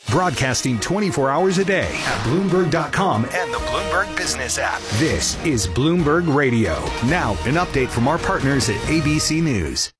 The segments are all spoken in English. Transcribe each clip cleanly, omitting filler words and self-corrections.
Broadcasting 24 hours a day at Bloomberg.com and the Bloomberg Business app. This is Bloomberg Radio. Now, an update from our partners at ABC News.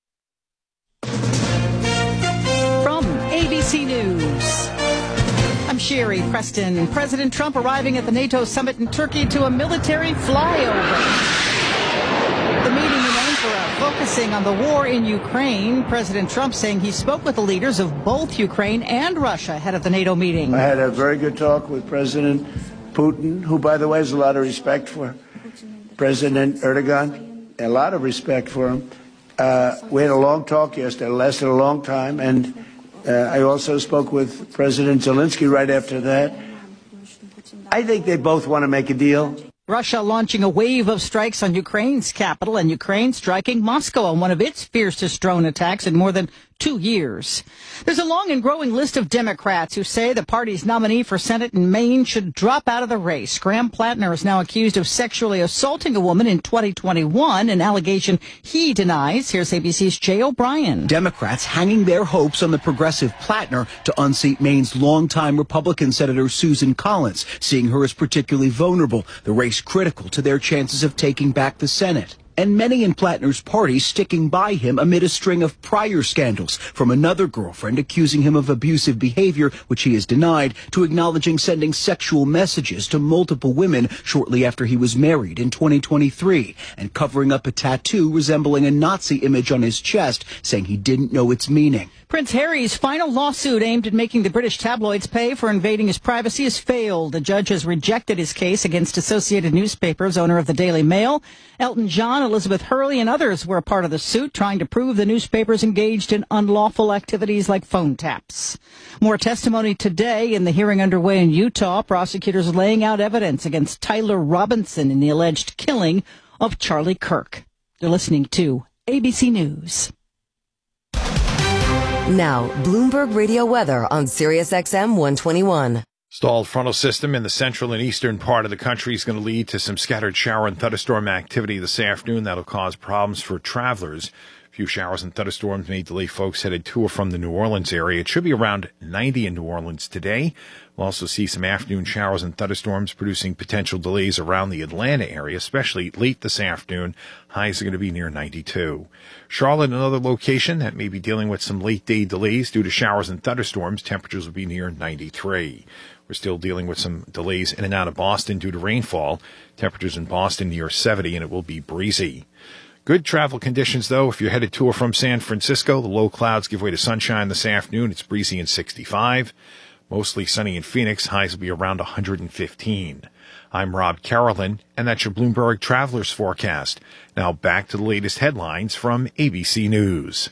From ABC News, I'm Sherry Preston. President Trump arriving at the NATO summit in Turkey to a military flyover. The meeting in Ankara focusing on the war in Ukraine. President Trump saying he spoke with the leaders of both Ukraine and Russia ahead of the NATO meeting. I had a very good talk with President Putin, who, by the way, has a lot of respect for President Erdogan, a lot of respect for him. We had a long talk yesterday. It lasted a long time. And I also spoke with President Zelensky right after that. I think they both want to make a deal. Russia launching a wave of strikes on Ukraine's capital, and Ukraine striking Moscow on one of its fiercest drone attacks in more than 2 years. There's a long and growing list of Democrats who say the party's nominee for Senate in Maine should drop out of the race. Graham Plattner is now accused of sexually assaulting a woman in 2021, an allegation he denies. Here's ABC's Jay O'Brien. Democrats hanging their hopes on the progressive Plattner to unseat Maine's longtime Republican Senator Susan Collins, seeing her as particularly vulnerable, the race critical to their chances of taking back the Senate. And many in Plattner's party sticking by him amid a string of prior scandals, from another girlfriend accusing him of abusive behavior, which he has denied, to acknowledging sending sexual messages to multiple women shortly after he was married in 2023, and covering up a tattoo resembling a Nazi image on his chest, saying he didn't know its meaning. Prince Harry's final lawsuit aimed at making the British tabloids pay for invading his privacy has failed. The judge has rejected his case against Associated Newspapers, owner of the Daily Mail. Elton John, Elizabeth Hurley, and others were a part of the suit, trying to prove the newspapers engaged in unlawful activities like phone taps. More testimony today in the hearing underway in Utah. Prosecutors laying out evidence against Tyler Robinson in the alleged killing of Charlie Kirk. You're listening to ABC News. Now, Bloomberg Radio weather on SiriusXM 121. Stalled frontal system in the central and eastern part of the country is going to lead to some scattered shower and thunderstorm activity this afternoon. That'll cause problems for travelers. A few showers and thunderstorms may delay folks headed to or from the New Orleans area. It should be around 90 in New Orleans today. We'll also see some afternoon showers and thunderstorms producing potential delays around the Atlanta area, especially late this afternoon. Highs are going to be near 92. Charlotte, another location that may be dealing with some late day delays due to showers and thunderstorms. Temperatures will be near 93. We're still dealing with some delays in and out of Boston due to rainfall. Temperatures in Boston near 70, and it will be breezy. Good travel conditions, though. If you're headed to or from San Francisco, the low clouds give way to sunshine this afternoon. It's breezy and 65. Mostly sunny in Phoenix. Highs will be around 115. I'm Rob Carolyn, and that's your Bloomberg Travelers Forecast. Now back to the latest headlines from ABC News.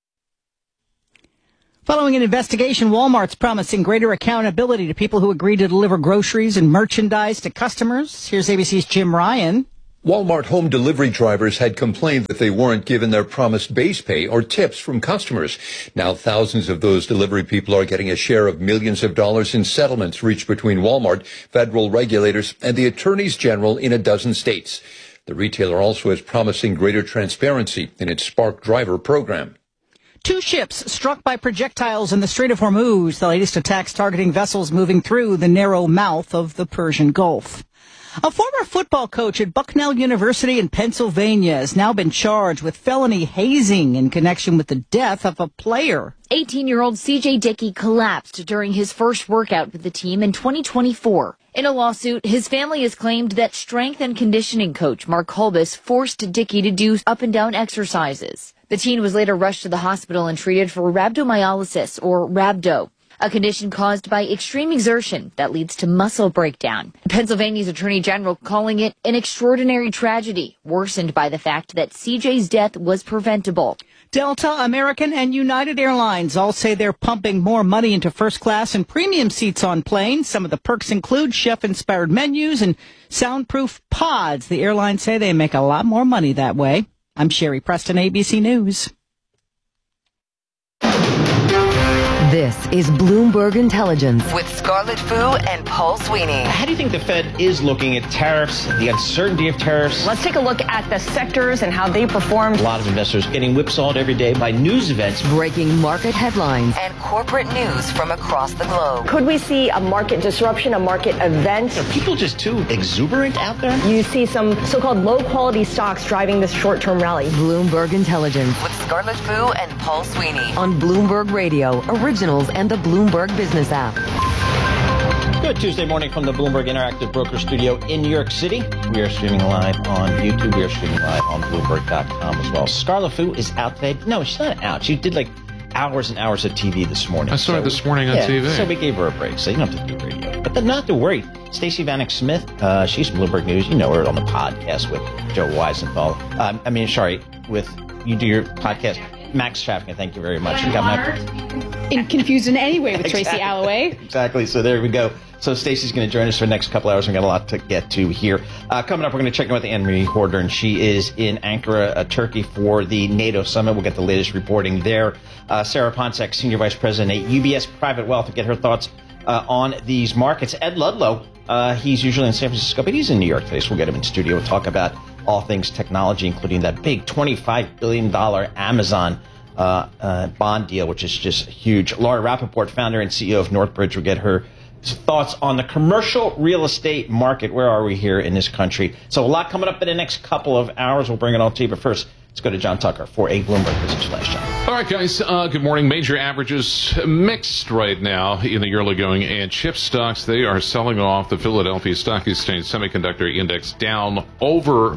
Following an investigation, Walmart's promising greater accountability to people who agree to deliver groceries and merchandise to customers. Here's ABC's Jim Ryan. Walmart home delivery drivers had complained that they weren't given their promised base pay or tips from customers. Now thousands of those delivery people are getting a share of millions of dollars in settlements reached between Walmart, federal regulators, and the attorneys general in a dozen states. The retailer also is promising greater transparency in its Spark Driver program. 2 ships struck by projectiles in the Strait of Hormuz, the latest attacks targeting vessels moving through the narrow mouth of the Persian Gulf. A former football coach at Bucknell University in Pennsylvania has now been charged with felony hazing in connection with the death of a player. 18-year-old CJ Dickey collapsed during his first workout with the team in 2024. In a lawsuit, his family has claimed that strength and conditioning coach Mark Holbus forced Dickey to do up-and-down exercises. The teen was later rushed to the hospital and treated for rhabdomyolysis, or rhabdo, a condition caused by extreme exertion that leads to muscle breakdown. Pennsylvania's Attorney General calling it an extraordinary tragedy, worsened by the fact that CJ's death was preventable. Delta, American, and United Airlines all say they're pumping more money into first class and premium seats on planes. Some of the perks include chef-inspired menus and soundproof pods. The airlines say they make a lot more money that way. I'm Sherry Preston, ABC News. This This is Bloomberg Intelligence with Scarlett Fu and Paul Sweeney. How do you think the Fed is looking at tariffs, the uncertainty of tariffs? Let's take a look at the sectors and how they performed. A lot of investors getting whipsawed every day by news events. Breaking market headlines and corporate news from across the globe. Could we see a market disruption, a market event? Are people just too exuberant out there? You see some so-called low-quality stocks driving this short-term rally. Bloomberg Intelligence with Scarlett Fu and Paul Sweeney on Bloomberg Radio, Originals, and the Bloomberg Business app. Good Tuesday morning from the Bloomberg Interactive Broker Studio in New York City. We are streaming live on YouTube. We are streaming live on Bloomberg.com as well. Scarlett Fu is out today. No, she's not out. She did like hours and hours of TV this morning. I saw her this morning on TV. So we gave her a break, so you don't have to do radio. But not to worry. Stacey Vanek Smith, she's from Bloomberg News. You know her on the podcast with Joe Weisenthal. You do your podcast. Max Chapman, thank you very much. You got my confused in any way with Tracy Alloway. Exactly. So there we go. So Stacey's going to join us for the next couple hours. We've got a lot to get to here. Coming up, we're going to check in with Anne-Marie Horder. She is in Ankara, Turkey for the NATO summit. We'll get the latest reporting there. Sarah Ponczek, Senior Vice President at UBS Private Wealth, will get her thoughts on these markets. Ed Ludlow, he's usually in San Francisco, but he's in New York today, so we'll get him in studio. We'll talk about all things technology, including that big $25 billion Amazon bond deal, which is just huge. Laura Rappaport, founder and CEO of Northbridge, will get her thoughts on the commercial real estate market. Where are we here in this country? So a lot coming up in the next couple of hours. We'll bring it all to you. But first, let's go to John Tucker for a Bloomberg Business Flash. John. All right, guys. Good morning. Major averages mixed right now in the early going. And chip stocks, they are selling off. The Philadelphia Stock Exchange Semiconductor Index down over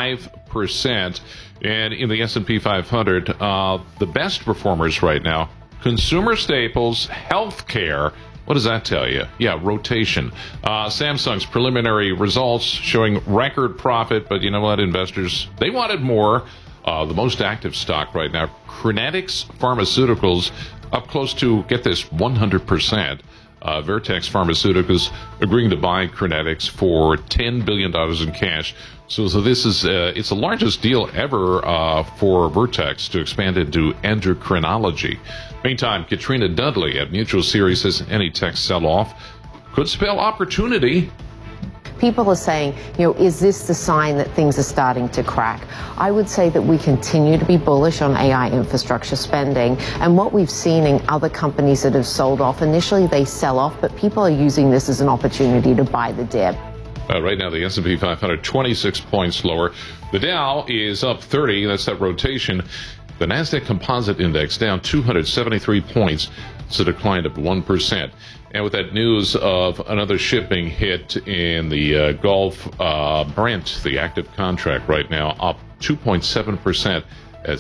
5%. And in the S&P 500, the best performers right now, consumer staples, healthcare. What does that tell you? Yeah, rotation. Samsung's preliminary results showing record profit, but you know what, investors, they wanted more. The most active stock right now, Crinetics Pharmaceuticals, up close to, get this, 100%. Vertex Pharmaceuticals agreeing to buy Crinetics for $10 billion in cash. So this is it's the largest deal ever for Vertex to expand into endocrinology. Meantime, Katrina Dudley at Mutual Series says any tech sell-off could spell opportunity. People are saying, is this the sign that things are starting to crack? I would say that we continue to be bullish on AI infrastructure spending. And what we've seen in other companies that have sold off, initially they sell off, but people are using this as an opportunity to buy the dip. Right now, the S&P 500, 26 points lower. The Dow is up 30. That's that rotation. The NASDAQ Composite Index down 273 points. It's a decline of 1%. And with that news of another shipping hit in the Gulf, Brent, the active contract right now, up 2.7% at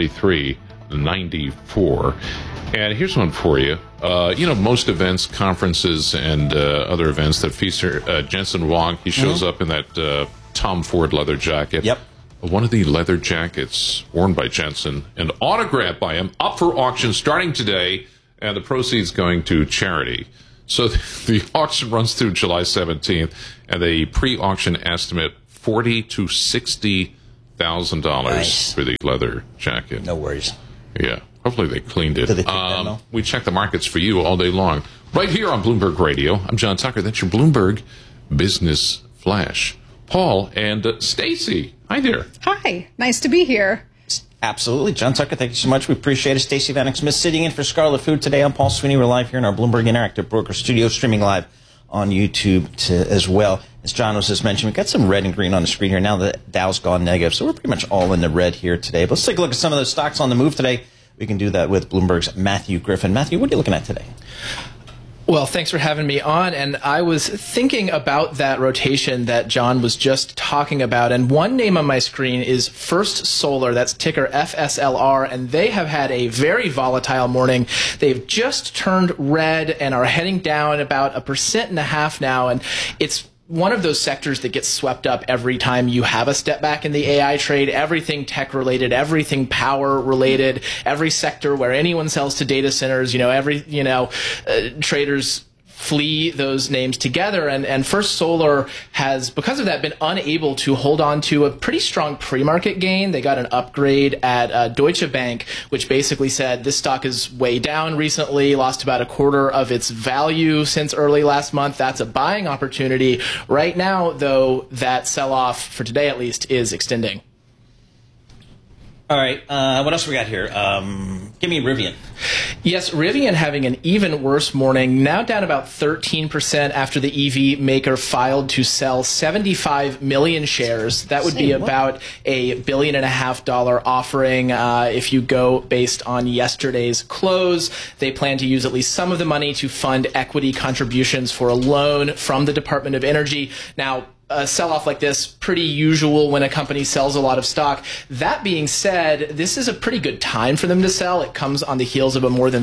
73.94. And here's one for you. Most events, conferences, and other events that feature Jensen Huang, he shows up in that Tom Ford leather jacket. Yep. One of the leather jackets worn by Jensen and autographed by him up for auction starting today, and the proceeds going to charity. So the auction runs through July 17th, and the pre-auction estimate $40,000 to $60,000 for the leather jacket. No worries. Yeah. Hopefully they cleaned it. Did they take that, no? We check the markets for you all day long. Right here on Bloomberg Radio. I'm John Tucker. That's your Bloomberg Business Flash. Paul and Stacey. Hi there. Hi. Nice to be here. Absolutely. John Tucker, thank you so much. We appreciate it. Stacey Vanek Smith sitting in for Scarlett Fu today. I'm Paul Sweeney. We're live here in our Bloomberg Interactive Broker Studio, streaming live on YouTube as well. As John was just mentioning, we've got some red and green on the screen here. Now the Dow's gone negative, so we're pretty much all in the red here today. But let's take a look at some of those stocks on the move today. We can do that with Bloomberg's Matthew Griffin. Matthew, what are you looking at today? Well, thanks for having me on. And I was thinking about that rotation that John was just talking about. And one name on my screen is First Solar. That's ticker FSLR. And they have had a very volatile morning. They've just turned red and are heading down about 1.5% now. And it's one of those sectors that gets swept up every time you have a step back in the AI trade. Everything tech related, everything power related, every sector where anyone sells to data centers, traders flee those names together. And First Solar has, because of that, been unable to hold on to a pretty strong pre-market gain. They got an upgrade at Deutsche Bank, which basically said this stock is way down recently, lost about a quarter of its value since early last month. That's a buying opportunity. Right now, though, that sell-off, for today at least, is extending. All right. What else we got here? Give me Rivian. Yes, Rivian having an even worse morning, now down about 13% after the EV maker filed to sell 75 million shares. That would be about $1.5 billion offering if you go based on yesterday's close. They plan to use at least some of the money to fund equity contributions for a loan from the Department of Energy. Now, a sell-off like this, pretty usual when a company sells a lot of stock. That being said, this is a pretty good time for them to sell. It comes on the heels of a more than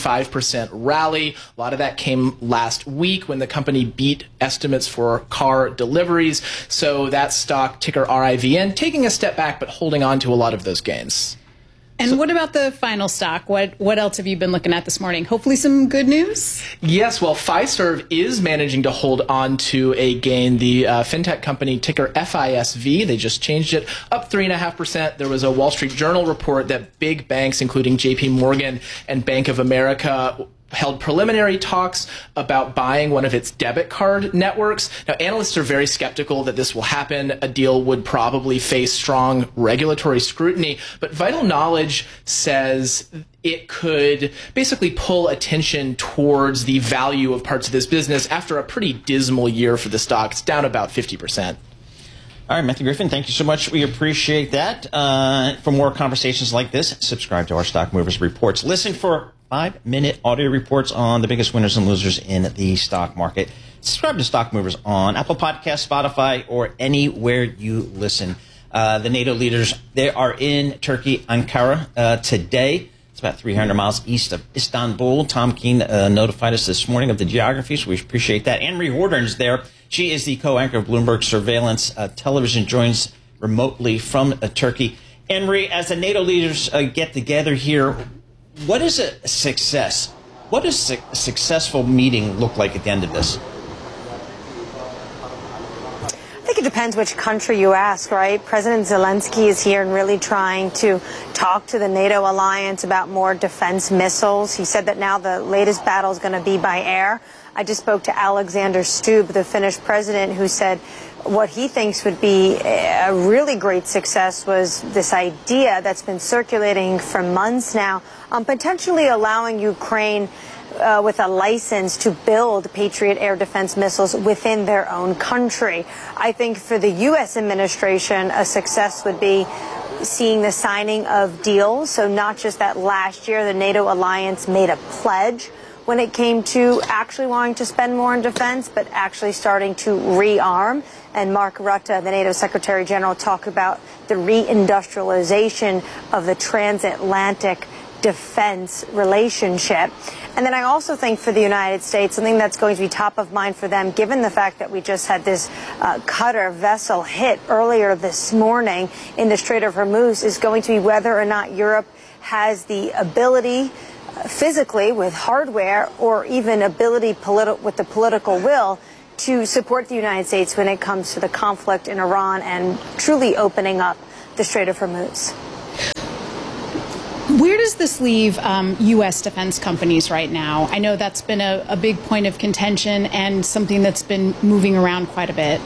35% rally. A lot of that came last week when the company beat estimates for car deliveries. So that stock, ticker RIVN, taking a step back but holding on to a lot of those gains. And what about the final stock? What else have you been looking at this morning? Hopefully some good news? Yes, well, Fiserv is managing to hold on to a gain. The fintech company, ticker FISV, they just changed it, up 3.5%. There was a Wall Street Journal report that big banks, including JP Morgan and Bank of America, held preliminary talks about buying one of its debit card networks. Now, analysts are very skeptical that this will happen. A deal would probably face strong regulatory scrutiny, but Vital Knowledge says it could basically pull attention towards the value of parts of this business after a pretty dismal year for the stock. It's down about 50%. All right, Matthew Griffin, thank you so much. We appreciate that. For more conversations like this, subscribe to our Stock Movers Reports. Listen for 5-minute audio reports on the biggest winners and losers in the stock market. Subscribe to Stock Movers on Apple Podcasts, Spotify, or anywhere you listen. The NATO leaders, they are in Turkey, Ankara, today. It's about 300 miles east of Istanbul. Tom Keene notified us this morning of the geography, so we appreciate that. Anne-Marie Horden's there. She is the co-anchor of Bloomberg Surveillance Television, joins remotely from Turkey. Anne-Marie, as the NATO leaders get together here, what is a success? What does a successful meeting look like at the end of this? I think it depends which country you ask, right? President Zelensky is here and really trying to talk to the NATO alliance about more defense missiles. He said that now the latest battle is going to be by air. I just spoke to Alexander Stubb, the Finnish president, who said what he thinks would be a really great success was this idea that's been circulating for months now on potentially allowing Ukraine with a license to build Patriot air defense missiles within their own country. I think for the U.S. administration, a success would be seeing the signing of deals. So not just that last year the NATO alliance made a pledge when it came to actually wanting to spend more on defense, but actually starting to rearm. And Mark Rutte, the NATO Secretary General, talked about the reindustrialization of the transatlantic defense relationship. And then I also think for the United States, something that's going to be top of mind for them, given the fact that we just had this cutter vessel hit earlier this morning in the Strait of Hormuz, is going to be whether or not Europe has the ability physically with hardware or even ability with the political will to support the United States when it comes to the conflict in Iran and truly opening up the Strait of Hormuz. Where does this leave U.S. defense companies right now? I know that's been a big point of contention and something that's been moving around quite a bit.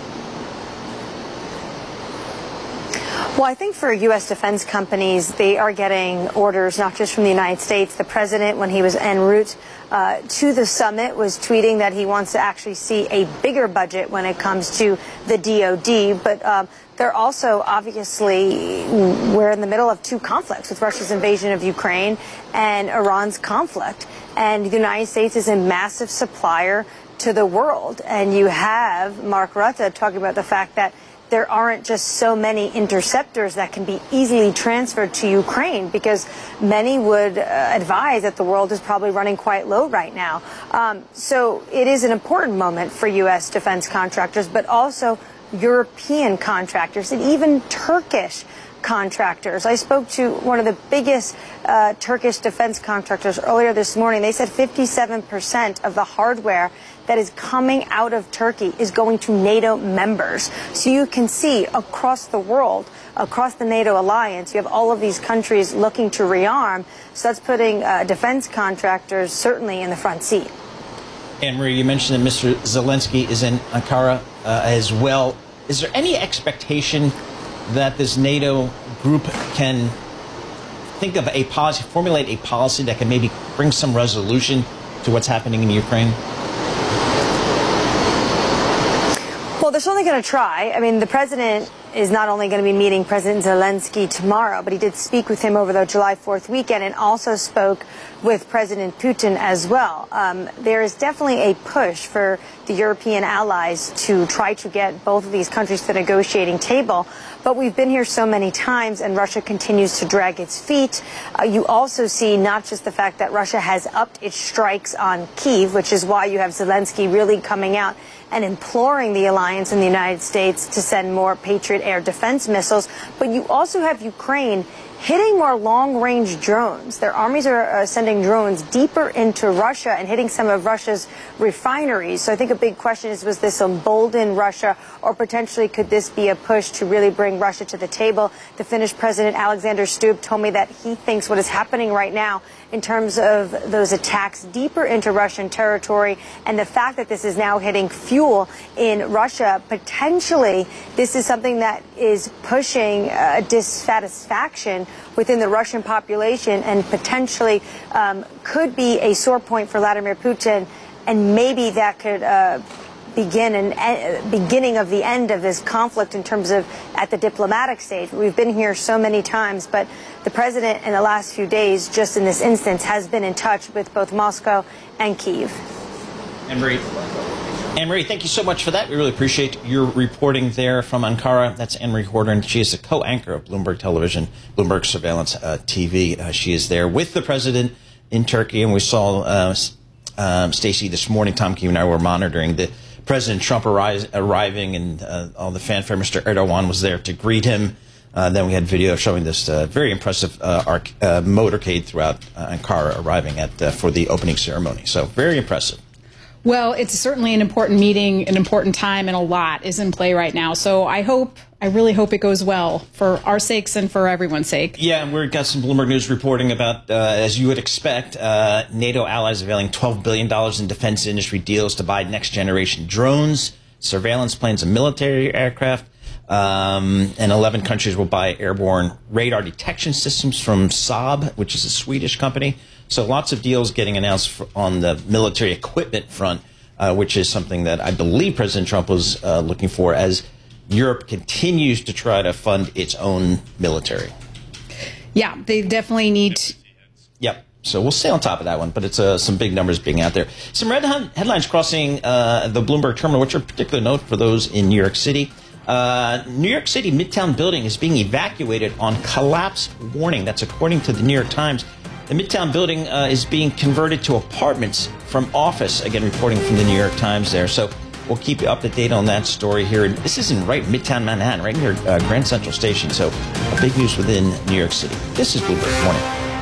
Well, I think for U.S. defense companies, they are getting orders not just from the United States. The president, when he was en route to the summit, was tweeting that he wants to actually see a bigger budget when it comes to the DoD. But they're also, obviously, we're in the middle of two conflicts with Russia's invasion of Ukraine and Iran's conflict. And the United States is a massive supplier to the world. And you have Mark Rutte talking about the fact that there aren't just so many interceptors that can be easily transferred to Ukraine, because many would advise that the world is probably running quite low right now. So it is an important moment for U.S. defense contractors, but also European contractors and even Turkish contractors. I spoke to one of the biggest Turkish defense contractors earlier this morning. They said 57% of the hardware that is coming out of Turkey is going to NATO members. So you can see across the world, across the NATO alliance, you have all of these countries looking to rearm. So that's putting defense contractors certainly in the front seat. Anne-Marie, you mentioned that Mr. Zelensky is in Ankara as well. Is there any expectation that this NATO group can think of a policy, formulate a policy that can maybe bring some resolution to what's happening in Ukraine? Well, they're certainly going to try. I mean, the president is not only going to be meeting President Zelensky tomorrow, but he did speak with him over the July 4th weekend and also spoke with President Putin as well. There is definitely a push for the European allies to try to get both of these countries to the negotiating table. But we've been here so many times, and Russia continues to drag its feet. You also see not just the fact that Russia has upped its strikes on Kyiv, which is why you have Zelensky really coming out and imploring the alliance in the United States to send more Patriot air defense missiles. But you also have Ukraine hitting more long-range drones. Their armies are sending drones deeper into Russia and hitting some of Russia's refineries. So I think a big question is, was this embolden Russia, or potentially could this be a push to really bring Russia to the table? The Finnish President Alexander Stubb told me that he thinks what is happening right now in terms of those attacks deeper into Russian territory and the fact that this is now hitting fuel in Russia, potentially this is something that is pushing dissatisfaction within the Russian population and potentially could be a sore point for Vladimir Putin, and maybe that could beginning of the end of this conflict in terms of at the diplomatic stage. We've been here so many times, but the president in the last few days, just in this instance, has been in touch with both Moscow and Kyiv. Anne-Marie, thank you so much for that. We really appreciate your reporting there from Ankara. That's Anne-Marie Horder. She is the co-anchor of Bloomberg Television, Bloomberg Surveillance TV. She is there with the president in Turkey, and we saw Stacey this morning. Tom Keene and I were monitoring the President Trump arriving, and all the fanfare. Mr. Erdogan was there to greet him. Then we had video showing this very impressive motorcade throughout Ankara arriving for the opening ceremony. So very impressive. Well, it's certainly an important meeting, an important time, and a lot is in play right now. So I really hope it goes well for our sakes and for everyone's sake. Yeah, and we've got some Bloomberg News reporting about, as you would expect, NATO allies availing $12 billion in defense industry deals to buy next-generation drones, surveillance planes, and military aircraft. And 11 countries will buy airborne radar detection systems from Saab, which is a Swedish company. So lots of deals getting announced on the military equipment front, which is something that I believe President Trump was looking for as Europe continues to try to fund its own military. Yeah, they definitely need. Yep. So we'll stay on top of that one, but it's some big numbers being out there. Some red headlines crossing the Bloomberg terminal, which are of particular note for those in New York City. New York City Midtown building is being evacuated on collapse warning. That's according to the New York Times. The Midtown building is being converted to apartments from office. Again, reporting from the New York Times there. So we'll keep you up to date on that story here. And this is in Midtown Manhattan, right near Grand Central Station. So big news within New York City. This is Bloomberg Morning.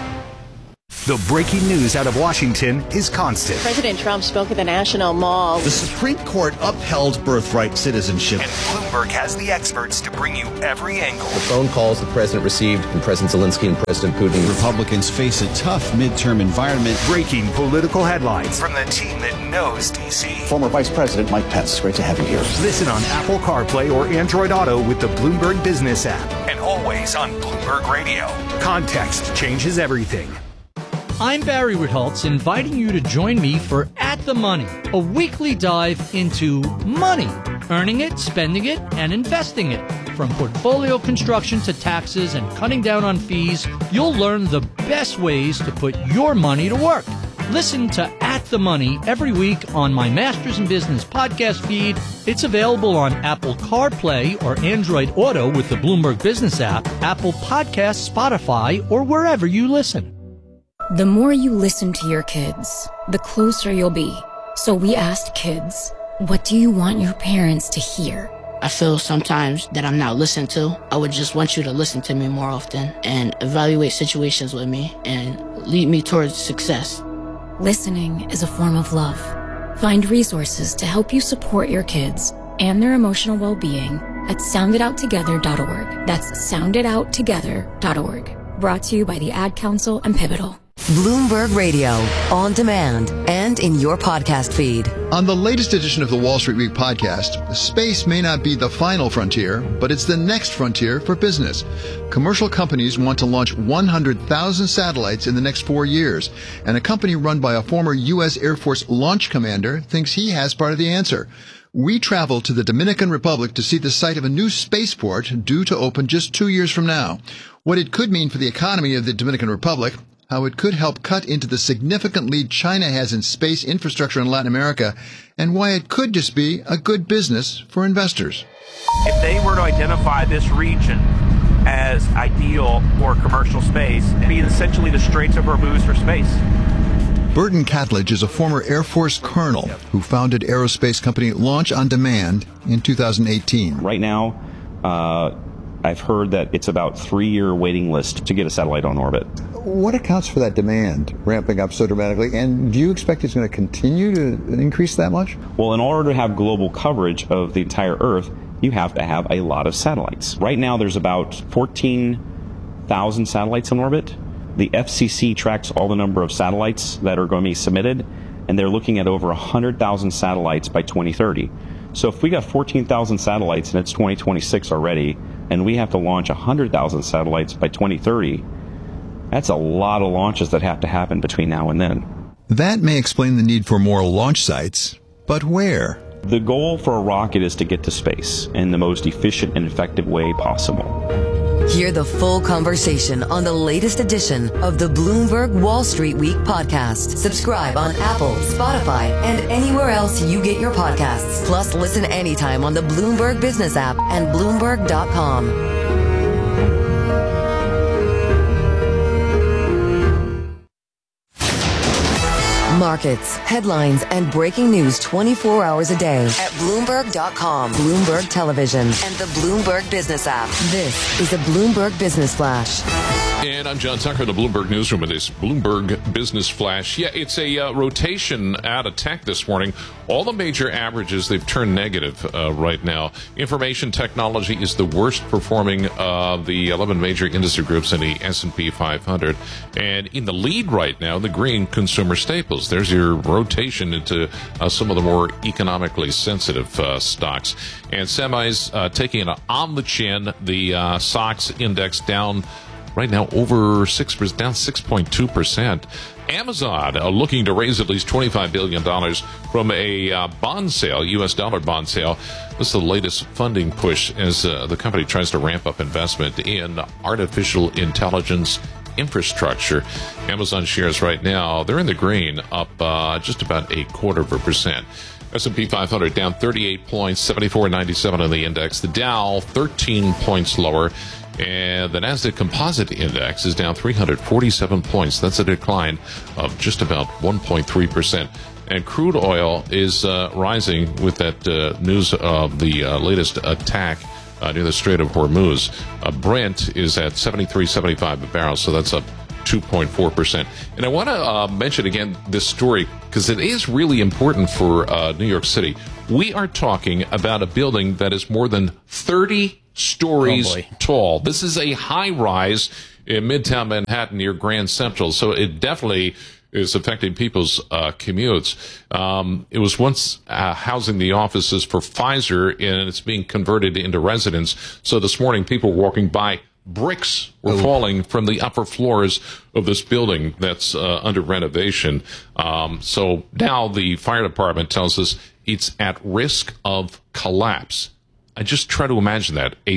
The breaking news out of Washington is constant. President Trump spoke at the National Mall. The Supreme Court upheld birthright citizenship. And Bloomberg has the experts to bring you every angle. The phone calls the president received from President Zelensky and President Putin. Republicans face a tough midterm environment. Breaking political headlines from the team that knows D.C. Former Vice President Mike Pence, great to have you here. Listen on Apple CarPlay or Android Auto with the Bloomberg Business app. And always on Bloomberg Radio. Context changes everything. I'm Barry Ritholtz, inviting you to join me for At the Money, a weekly dive into money, earning it, spending it, and investing it. From portfolio construction to taxes and cutting down on fees, you'll learn the best ways to put your money to work. Listen to At the Money every week on my Masters in Business podcast feed. It's available on Apple CarPlay or Android Auto with the Bloomberg Business app, Apple Podcasts, Spotify, or wherever you listen. The more you listen to your kids, the closer you'll be. So we asked kids, what do you want your parents to hear? I feel sometimes that I'm not listened to. I would just want you to listen to me more often and evaluate situations with me and lead me towards success. Listening is a form of love. Find resources to help you support your kids and their emotional well-being at sounditouttogether.org. That's sounditouttogether.org. Brought to you by the Ad Council and Pivotal. Bloomberg Radio, on demand and in your podcast feed. On the latest edition of the Wall Street Week podcast, space may not be the final frontier, but it's the next frontier for business. Commercial companies want to launch 100,000 satellites in the next 4 years, and a company run by a former U.S. Air Force launch commander thinks he has part of the answer. We travel to the Dominican Republic to see the site of a new spaceport due to open just 2 years from now. What it could mean for the economy of the Dominican Republic, how it could help cut into the significant lead China has in space infrastructure in Latin America, and why it could just be a good business for investors. If they were to identify this region as ideal for commercial space, it'd be essentially the Straits of Hormuz for space. Burton Catledge is a former Air Force colonel who founded aerospace company Launch on Demand in 2018. Right now, I've heard that it's about 3-year waiting list to get a satellite on orbit. What accounts for that demand ramping up so dramatically? And do you expect it's going to continue to increase that much? Well, in order to have global coverage of the entire Earth, you have to have a lot of satellites. Right now, there's about 14,000 satellites in orbit. The FCC tracks all the number of satellites that are going to be submitted, and they're looking at over 100,000 satellites by 2030. So if we got 14,000 satellites and it's 2026 already, and we have to launch 100,000 satellites by 2030, that's a lot of launches that have to happen between now and then. That may explain the need for more launch sites, but where? The goal for a rocket is to get to space in the most efficient and effective way possible. Hear the full conversation on the latest edition of the Bloomberg Wall Street Week podcast. Subscribe on Apple, Spotify, and anywhere else you get your podcasts. Plus, listen anytime on the Bloomberg Business app and Bloomberg.com. Markets, headlines, and breaking news 24 hours a day at Bloomberg.com, Bloomberg Television, and the Bloomberg Business app. This is a Bloomberg Business Flash. And I'm John Tucker in the Bloomberg Newsroom with this Bloomberg Business Flash. Yeah, it's a rotation out of tech this morning. All the major averages, they've turned negative right now. Information technology is the worst performing of the 11 major industry groups in the S&P 500. And in the lead right now, the green, consumer staples. There's your rotation into some of the more economically sensitive stocks. And semis taking it on the chin. The SOX index down right now over 6%, down 6.2%. Amazon looking to raise at least $25 billion from a bond sale, U.S. dollar bond sale. This is the latest funding push as the company tries to ramp up investment in artificial intelligence infrastructure. Amazon shares right now, they're in the green, up just about 0.25%. S&P 500 down 38 points, 74.97 on the index. The Dow 13 points lower. And the Nasdaq Composite Index is down 347 points. That's a decline of just about 1.3%. And crude oil is rising with that news of the latest attack near the Strait of Hormuz. Brent is at 73.75 a barrel, so that's up 2.4%. And I want to mention again this story because it is really important for New York City. We are talking about a building that is more than 30 stories tall. This is a high rise in Midtown Manhattan near Grand Central, so it definitely is affecting people's commutes. It was once housing the offices for Pfizer, and it's being converted into residence. So this morning, people walking by, bricks were falling from the upper floors of this building that's under renovation. So now the fire department tells us it's at risk of collapse. I just try to imagine that. A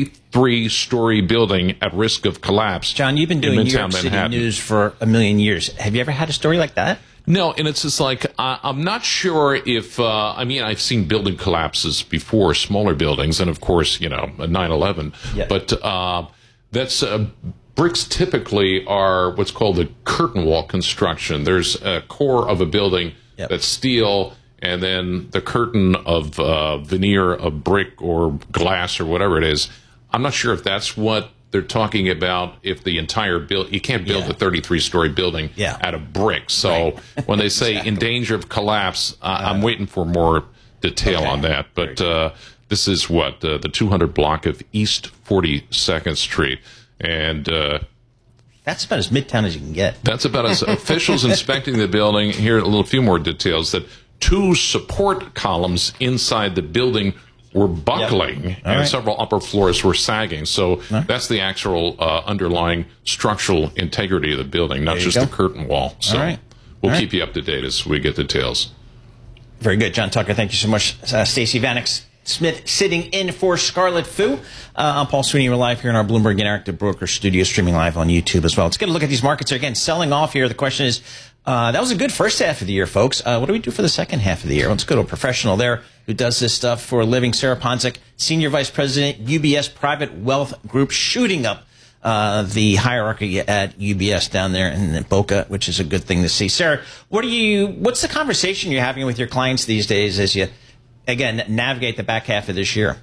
33-story building at risk of collapse. John, you've been doing New York City news for a million years. Have you ever had a story like that? No, and it's just like, I'm not sure if, I've seen building collapses before, smaller buildings, and of course, 9/11. Yeah. But that's, bricks typically are what's called a curtain wall construction. There's a core of a building that's steel, and then the curtain of veneer of brick or glass or whatever it is. I'm not sure if that's what they're talking about. If the entire build, you can't build a 33-story building out of brick. So when they say in danger of collapse, I'm waiting for more detail on that. But this is what the 200 block of East 42nd Street, and that's about as midtown as you can get. That's about as officials inspecting the building. Here, a little few more details that 2 support columns inside the building were buckling, and several upper floors were sagging. So that's the actual underlying structural integrity of the building, not just the curtain wall. So we'll keep you up to date as we get details. Very good, John Tucker. Thank you so much. Stacey Vanek Smith sitting in for Scarlett Fu. I'm Paul Sweeney. We're live here in our Bloomberg Interactive Broker studio, streaming live on YouTube as well. Let's get a look at these markets. Again, selling off here. The question is, that was a good first half of the year, folks. What do we do for the second half of the year? Let's go to a professional there who does this stuff for a living. Sarah Ponzik, Senior Vice President, UBS Private Wealth Group, shooting up the hierarchy at UBS down there in Boca, which is a good thing to see. Sarah, what's the conversation you're having with your clients these days as you, again, navigate the back half of this year?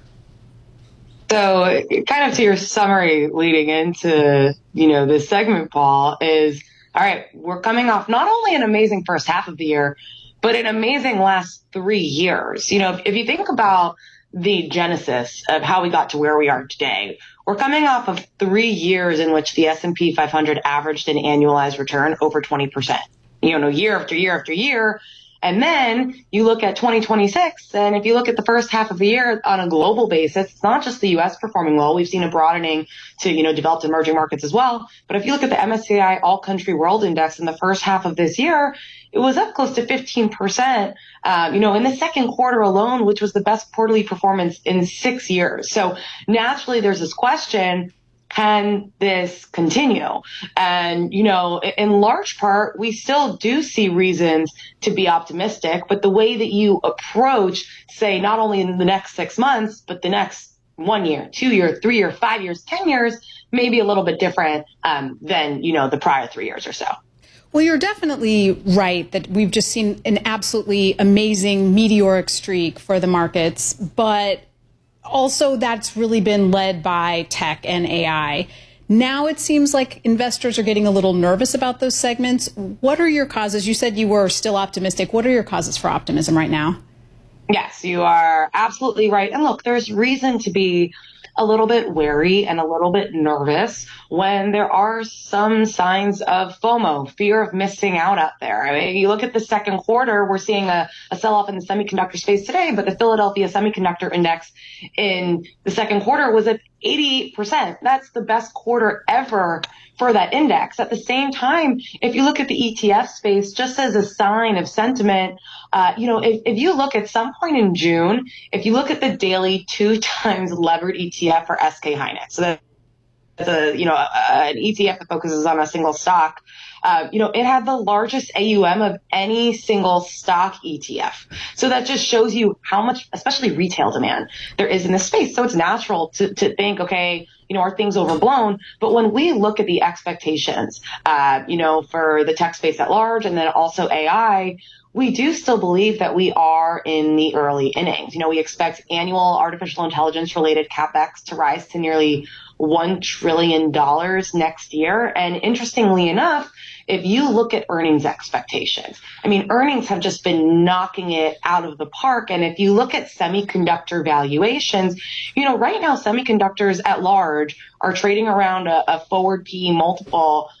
So kind of to your summary leading into, this segment, Paul, is, all right, we're coming off not only an amazing first half of the year, but an amazing last 3 years. If you think about the genesis of how we got to where we are today, we're coming off of 3 years in which the S&P 500 averaged an annualized return over 20%, year after year after year. And then you look at 2026, and if you look at the first half of the year on a global basis, it's not just the U.S. performing well. We've seen a broadening to, developed emerging markets as well. But if you look at the MSCI All Country World Index in the first half of this year, it was up close to 15%, in the second quarter alone, which was the best quarterly performance in 6 years. So naturally, there's this question, can this continue? And, in large part, we still do see reasons to be optimistic, but the way that you approach, say, not only in the next 6 months, but the next 1 year, 2 year, 3 year, 5 years, 10 years, may be a little bit different than, the prior 3 years or so. Well, you're definitely right that we've just seen an absolutely amazing meteoric streak for the markets, but also that's really been led by tech and AI. Now it seems like investors are getting a little nervous about those segments. What are your causes? You said you were still optimistic. What are your causes for optimism right now? Yes, you are absolutely right. And look, there's reason to be a little bit wary and a little bit nervous when there are some signs of FOMO, fear of missing out there. I mean, you look at the second quarter, we're seeing a sell-off in the semiconductor space today, but the Philadelphia Semiconductor Index in the second quarter was at 88%. That's the best quarter ever for that index. At the same time, if you look at the ETF space, just as a sign of sentiment, if you look at some point in June, if you look at the daily 2 times levered ETF for SK Hynix, so that's an ETF that focuses on a single stock, it had the largest AUM of any single stock ETF. So that just shows you how much, especially retail demand, there is in this space. So it's natural to think, okay, are things overblown? But when we look at the expectations, for the tech space at large and then also AI, we do still believe that we are in the early innings. We expect annual artificial intelligence related CapEx to rise to nearly $1 trillion next year. And interestingly enough, if you look at earnings expectations, earnings have just been knocking it out of the park. And if you look at semiconductor valuations, right now semiconductors at large are trading around a forward PE multiple